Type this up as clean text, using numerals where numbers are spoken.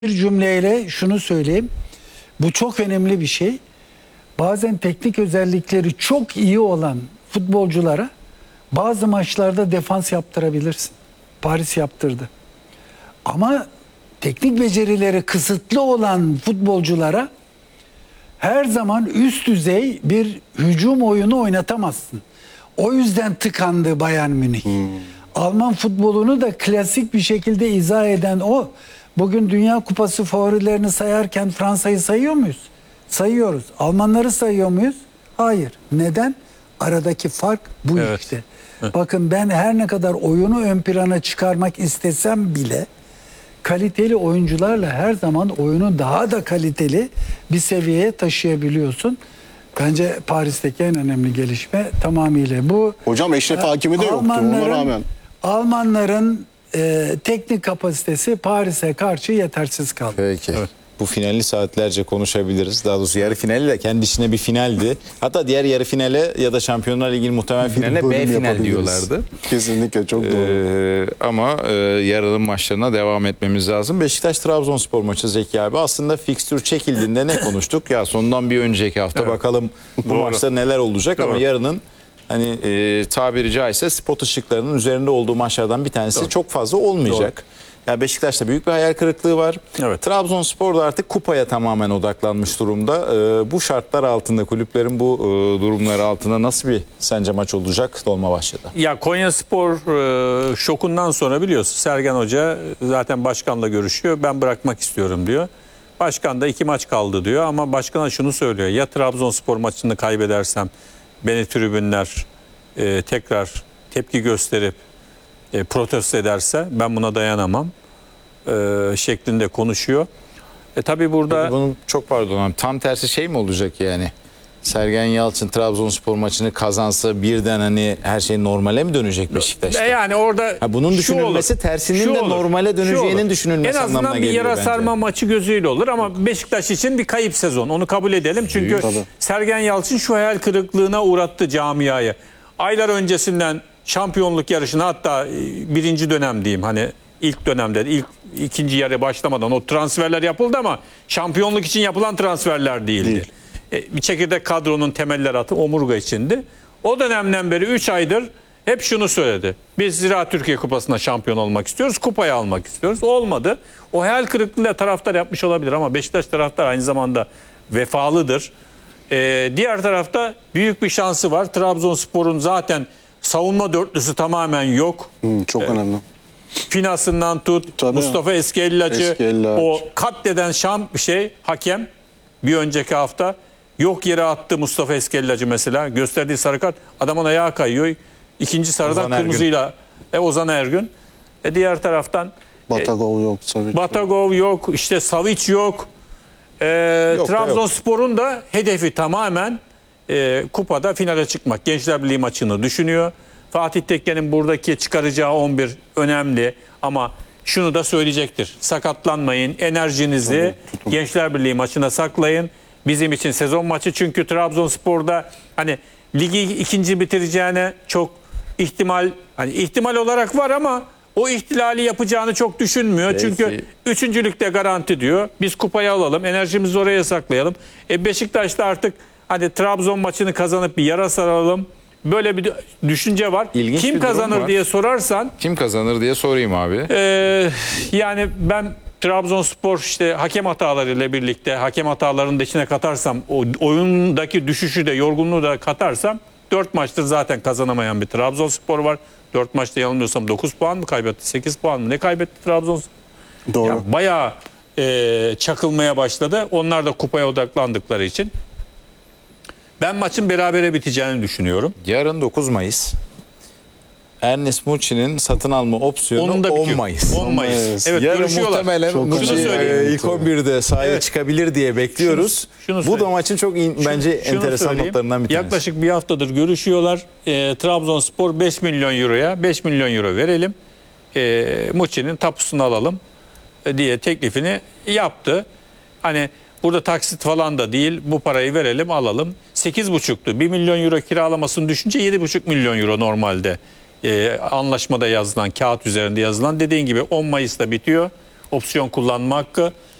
Bir cümleyle şunu söyleyeyim. Bu çok önemli bir şey. Bazen teknik özellikleri çok iyi olan futbolculara bazı maçlarda defans yaptırabilirsin. Paris yaptırdı. Ama teknik becerileri kısıtlı olan futbolculara her zaman üst düzey bir hücum oyunu oynatamazsın. O yüzden tıkandı Bayern Münih. Alman futbolunu da klasik bir şekilde izah eden o. Bugün Dünya Kupası favorilerini sayarken Fransa'yı sayıyor muyuz? Sayıyoruz. Almanları sayıyor muyuz? Hayır. Neden? Aradaki fark bu işte. Bakın ben her ne kadar oyunu ön plana çıkarmak istesem bile kaliteli oyuncularla her zaman oyunu daha da kaliteli bir seviyeye taşıyabiliyorsun. Bence Paris'teki en önemli gelişme tamamıyla bu. Hocam Eşref Hakimi de yoktu ona rağmen. Almanların teknik kapasitesi Paris'e karşı yetersiz kaldı. Peki. Evet. Bu finali saatlerce konuşabiliriz. Daha doğrusu yarı finali de kendi içine bir finaldi. Hatta diğer yarı finale ya da Şampiyonlar Ligi'nin muhtemel finaline B final diyorlardı. Kesinlikle çok doğru. Ama yarının maçlarına devam etmemiz lazım. Beşiktaş-Trabzonspor maçı Zeki abi. Aslında fikstür çekildiğinde ne konuştuk? Ya sondan bir önceki hafta bakalım bu maçta neler olacak ama yarının hani tabiri caizse spot ışıklarının üzerinde olduğu maçlardan bir tanesi çok fazla olmayacak. Yani Beşiktaş'ta büyük bir hayal kırıklığı var. Evet. Trabzonspor da artık kupaya tamamen odaklanmış durumda. Bu şartlar altında, kulüplerin bu durumları altında nasıl bir sence maç olacak Dolmabahçe'de? Ya Konyaspor şokundan sonra biliyorsun Sergen Hoca zaten başkanla görüşüyor. Ben bırakmak istiyorum diyor. Başkan da 2 maç kaldı diyor ama başkana şunu söylüyor. Ya Trabzonspor maçını kaybedersem beni tribünler tekrar tepki gösterip protesto ederse ben buna dayanamam şeklinde konuşuyor. Tabii burada... Bunun çok pardon abi, tam tersi şey mi olacak yani? Sergen Yalçın Trabzonspor maçını kazansa birden hani her şey normale mi dönecek Beşiktaş'ta? Yani orada bunun düşünülmesi tersinin de normale döneceğinin düşünülmesi en anlamına azından bir geliyor yara bence. sarma maçı gözüyle olur ama Beşiktaş için bir kayıp sezon. Onu kabul edelim. Çünkü Sergen Yalçın şu hayal kırıklığına uğrattı camiayı. Aylar öncesinden şampiyonluk yarışına, hatta birinci dönem diyeyim, hani ilk dönemde ikinci yarı başlamadan o transferler yapıldı ama şampiyonluk için yapılan transferler değildi. Bir çekirdek kadronun temelleri atı omurga içindi. O dönemden beri 3 aydır hep şunu söyledi. Biz Ziraat Türkiye Kupası'nda şampiyon olmak istiyoruz. Kupayı almak istiyoruz. Olmadı. O hayal kırıklığıyla taraftar yapmış olabilir ama Beşiktaş taraftar aynı zamanda vefalıdır. Diğer tarafta büyük bir şansı var. Trabzonspor'un zaten savunma dörtlüsü tamamen yok. Çok önemli. Finasından tut, tabii. Mustafa Eskellacı, o katleden hakem bir önceki hafta yok yere attı Mustafa Eskellacı mesela. Gösterdiği sarı kart adamın ayağı kayıyor. İkinci sarıdan Ozan kırmızıyla Ozan Ergün. Diğer taraftan Batagov yok. Batagov yok. İşte Savic yok. Trabzonspor'un da hedefi tamamen kupada finale çıkmak. Gençler Birliği maçını düşünüyor. Fatih Tekke'nin buradaki çıkaracağı 11 önemli ama şunu da söyleyecektir. Sakatlanmayın, enerjinizi Gençler Birliği maçına saklayın. Bizim için sezon maçı, çünkü Trabzonspor'da hani ligi ikinci bitireceğine çok ihtimal olarak var ama o ihtilali yapacağını çok düşünmüyor. Belki. Çünkü üçüncülükte garanti diyor. Biz kupayı alalım, enerjimizi oraya saklayalım. Beşiktaş'ta artık hani Trabzon maçını kazanıp bir yara saralım. Böyle bir düşünce var. İlginç kim kazanır diye sorarsan. Kim kazanır diye sorayım abi. Yani ben Trabzonspor işte hakem hatalarıyla birlikte hakem hatalarının da içine katarsam, o oyundaki düşüşü de yorgunluğu da katarsam 4 maçtır zaten kazanamayan bir Trabzonspor var. 4 maçta yanılmıyorsam 9 puan mı kaybetti? 8 puan mı? Ne kaybetti Trabzonspor? Doğru. Yani bayağı çakılmaya başladı. Onlar da kupaya odaklandıkları için. Ben maçın berabere biteceğini düşünüyorum. Yarın 9 Mayıs. Ernest Muçi'nin satın alma opsiyonu 10 Mayıs. 10 Mayıs. Evet, yarın görüşüyorlar. muhtemelen Muçi ilk 11'de sahaya çıkabilir diye bekliyoruz. Bu da maçın çok bence enteresan notlarından bir tanesi. Yaklaşık bir haftadır görüşüyorlar. Trabzonspor 5 milyon euroya 5 milyon euro verelim. Muçi'nin tapusunu alalım diye teklifini yaptı. Hani burada taksit falan da değil, bu parayı verelim alalım. 8,5'tu. 1 milyon euro kiralamasını düşünce 7,5 milyon euro normalde anlaşmada yazılan, kağıt üzerinde yazılan. Dediğin gibi 10 Mayıs'ta bitiyor. opsiyon kullanma hakkı.